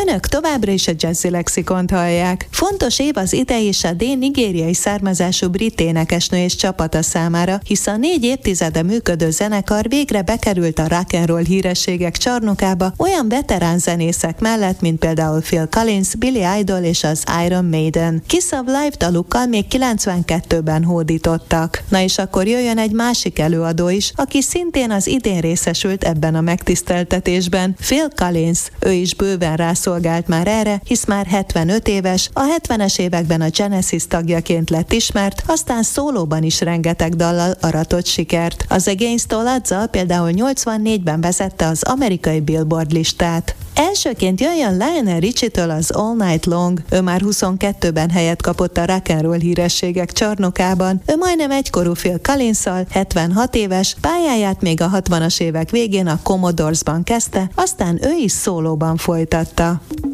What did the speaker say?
Önök továbbra is a Jazzy Lexikont hallják. Fontos év az idei és a dél-nigériai származású brit énekesnő és csapata számára, hisz a 4 évtizede működő zenekar végre bekerült a rock and roll hírességek csarnokába olyan veterán zenészek mellett, mint például Phil Collins, Billy Idol és az Iron Maiden. Kiss of Life dalukkal még 92-ben hódítottak. Na és akkor jöjjön egy másik előadó is, aki szintén az idén részesült ebben a megtiszteltetésben, Phil Collins. Ő is bőven rászolgált már erre, hisz már 75 éves, a 70-es években a Genesis tagjaként lett ismert, aztán szólóban is rengeteg dallal aratott sikert. Az Against All Odds-zal például 84-ben vezette az amerikai Billboard listát. Elsőként jöjjön Lionel Richie-től az All Night Long. Ő már 22-ben helyet kapott a rock and roll hírességek csarnokában. Ő majdnem egykorú Phil Collins-szal, 76 éves, pályáját még a 60-as évek végén a Commodores-ban kezdte, aztán ő is szólóban folytatta.